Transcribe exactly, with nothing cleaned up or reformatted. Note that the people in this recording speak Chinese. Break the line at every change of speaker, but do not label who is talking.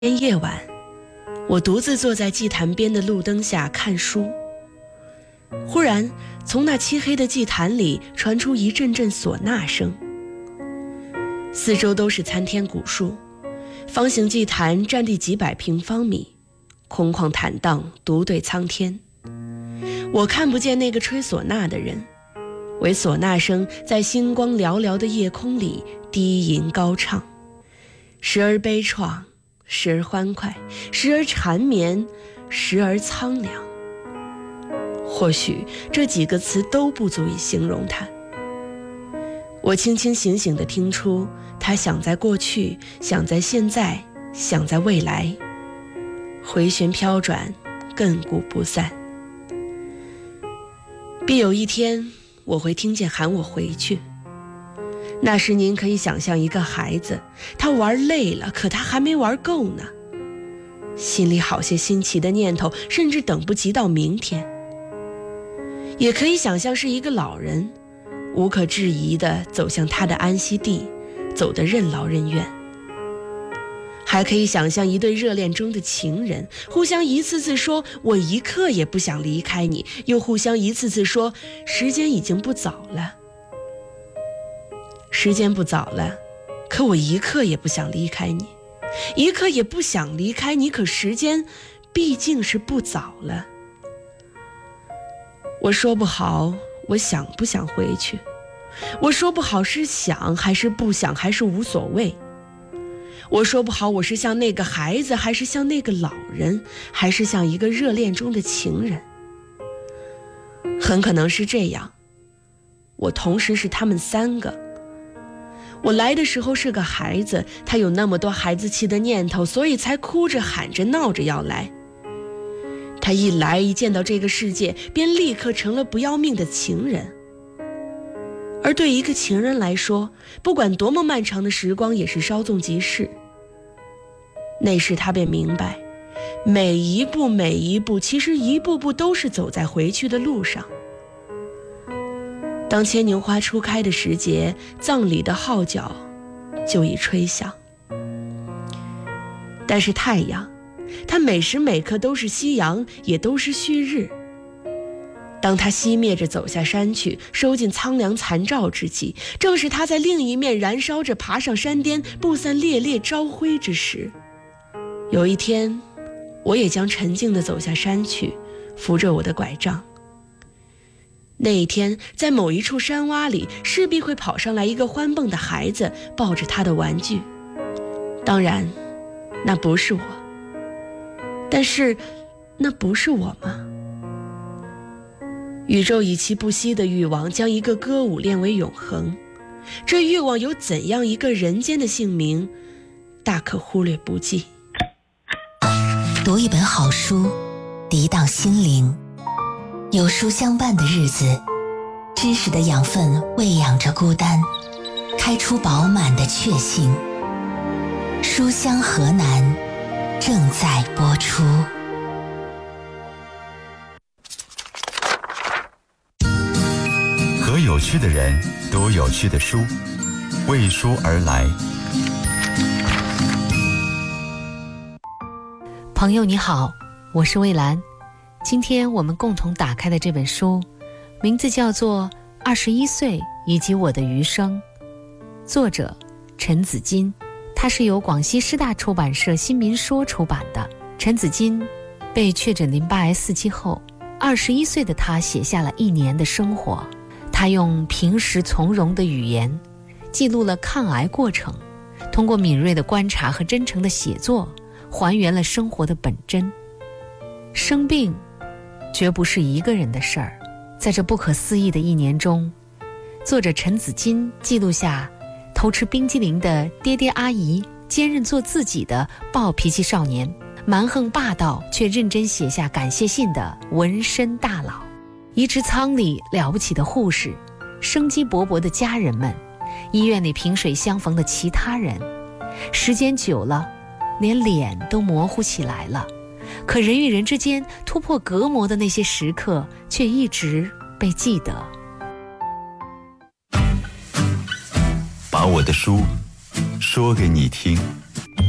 天夜晚，我独自坐在祭坛边的路灯下看书。忽然，从那漆黑的祭坛里传出一阵阵唢呐声。四周都是参天古树，方形祭坛占地几百平方米，空旷坦荡，独对苍天。我看不见那个吹唢呐的人，唯唢呐声在星光寥寥的夜空里低吟高唱，时而悲怆，时而欢快，时而缠绵，时而苍凉。或许这几个词都不足以形容它。我清清醒醒地听出，他想在过去，想在现在，想在未来，回旋飘转，亘古不散。必有一天，我会听见喊我回去。那时您可以想象一个孩子，他玩累了，可他还没玩够呢，心里好些新奇的念头，甚至等不及到明天。也可以想象是一个老人，无可置疑地走向他的安息地，走得任劳任怨。还可以想象一对热恋中的情人，互相一次次说我一刻也不想离开你，又互相一次次说时间已经不早了。时间不早了，可我一刻也不想离开你，一刻也不想离开你，可时间毕竟是不早了。我说不好我想不想回去，我说不好是想还是不想，还是无所谓。我说不好我是像那个孩子，还是像那个老人，还是像一个热恋中的情人。很可能是这样，我同时是他们三个。我来的时候是个孩子，他有那么多孩子气的念头，所以才哭着喊着闹着要来。他一来，一见到这个世界，便立刻成了不要命的情人。而对一个情人来说，不管多么漫长的时光也是稍纵即逝。那时他便明白，每一步每一步，其实一步步都是走在回去的路上。当牵牛花初开的时节，葬礼的号角就已吹响。但是太阳，它每时每刻都是夕阳，也都是旭日。当它熄灭着走下山去，收尽苍凉残照之际，正是它在另一面燃烧着爬上山巅，不散烈烈朝晖之时。有一天，我也将沉静地走下山去，扶着我的拐杖。那一天，在某一处山洼里，势必会跑上来一个欢蹦的孩子，抱着他的玩具。当然，那不是我。但是，那不是我吗？宇宙以其不息的欲望，将一个歌舞练为永恒。这欲望有怎样一个人间的姓名，大可忽略不计。
读一本好书，涤荡心灵。有书相伴的日子，知识的养分喂养着孤单，开出饱满的确信。书香河南正在播出。
和有趣的人读有趣的书，为书而来。
朋友你好，我是蔚兰。今天我们共同打开的这本书，名字叫做《二十一岁以及我的余生》，作者陈子金，它是由广西师大出版社新民说出版的。陈子金被确诊淋巴癌四期后，二十一岁的他写下了一年的生活。他用平实从容的语言记录了抗癌过程，通过敏锐的观察和真诚的写作，还原了生活的本真。生病绝不是一个人的事儿，在这不可思议的一年中，作者陈子金记录下偷吃冰激凌的爹爹阿姨，坚韧做自己的暴脾气少年，蛮横霸道却认真写下感谢信的纹身大佬，移植舱里了不起的护士，生机勃勃的家人们，医院里萍水相逢的其他人。时间久了，连脸都模糊起来了，可人与人之间突破隔膜的那些时刻却一直被记得。
把我的书说给你听。